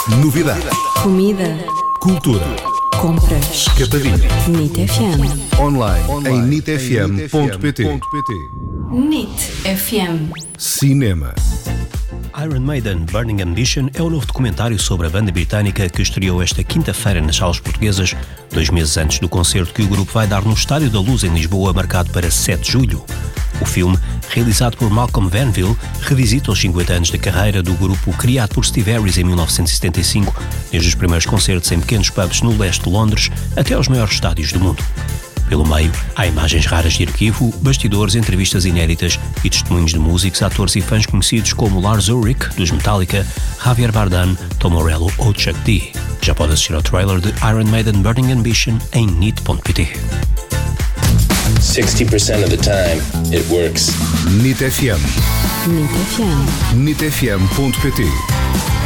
Novidade. Comida. Cultura. Compras. Catarina. NIT FM. Online em nitfm.pt. NIT FM. Cinema. Iron Maiden Burning Ambition é o novo documentário sobre a banda britânica que estreou esta quinta-feira nas salas portuguesas, 2 meses antes do concerto que o grupo vai dar no Estádio da Luz, em Lisboa, marcado para 7 de julho. O filme, realizado por Malcolm Vanville, revisita os 50 anos de carreira do grupo criado por Steve Harris em 1975, desde os primeiros concertos em pequenos pubs no leste de Londres até aos maiores estádios do mundo. Pelo meio, há imagens raras de arquivo, bastidores, entrevistas inéditas e testemunhos de músicos, atores e fãs conhecidos como Lars Ulrich, dos Metallica, Javier Bardem, Tom Morello ou Chuck D. Já pode assistir ao trailer de Iron Maiden Burning Ambition em nit.pt. 60% of the time, it works. NIT FM. NIT FM. nitfm.pt